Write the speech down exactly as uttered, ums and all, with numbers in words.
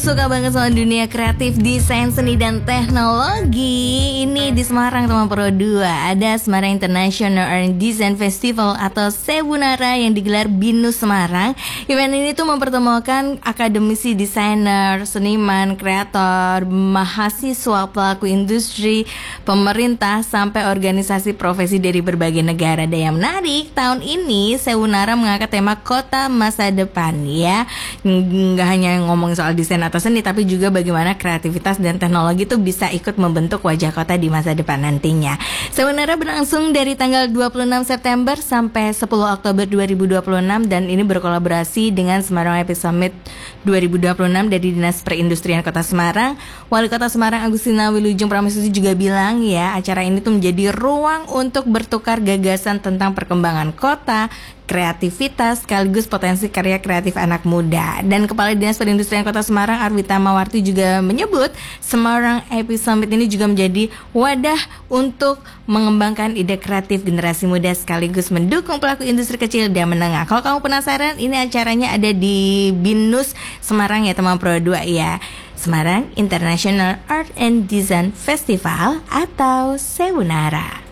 suka banget sama dunia kreatif, desain, seni, dan teknologi. Ini di Semarang teman Pro dua ada Semarang International Art and Design Festival atau Sebunara yang digelar BINUS Semarang. Event ini tuh mempertemukan akademisi, desainer, seniman, kreator, mahasiswa, pelaku industri, pemerintah, sampai organisasi profesi dari berbagai negara. Dan yang menarik, tahun ini Sebunara mengangkat tema kota masa depan ya. Nggak hanya ngomong soal desain atau seni, tapi juga bagaimana kreativitas dan teknologi itu bisa ikut membentuk wajah kota di masa depan nantinya. Sebunara berlangsung dari tanggal dua puluh enam September sampai sepuluh Oktober dua ribu dua puluh enam dan ini berkolaborasi dengan Semarang Happy Summit dua ribu dua puluh enam dari Dinas Perindustrian Kota Semarang. Wali Kota Semarang Agustina Wilujeng Pramestuti juga bilang ya, acara ini tuh menjadi ruang untuk bertukar gagasan tentang perkembangan kota, kreativitas, sekaligus potensi karya kreatif anak muda. Dan Kepala Dinas Perindustrian Kota Semarang Arwita Mawarti juga menyebut Semarang Happy Summit ini juga menjadi wadah untuk mengembangkan ide kreatif generasi muda sekaligus mendukung pelaku industri kecil dan menengah. Kalau kamu penasaran, ini acaranya ada di BINUS Semarang ya teman Pro dua ya. Semarang International Art and Design Festival atau Sebunara.